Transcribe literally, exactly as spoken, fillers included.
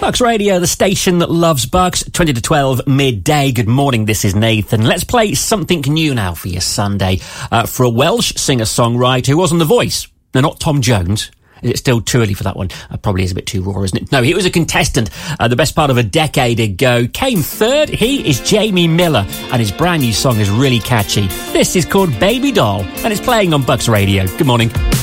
Bucks Radio, the station that loves Bucks, twenty to twelve, midday. Good morning, this is Nathan. Let's play something new now for your Sunday. Uh, for a Welsh singer-songwriter who was on The Voice. No, not Tom Jones. Is it still too early for that one? Uh, probably is a bit too raw, isn't it? No, he was a contestant uh, the best part of a decade ago. Came third. He is Jamie Miller, and his brand new song is really catchy. This is called Baby Doll, and it's playing on Bucks Radio. Good morning.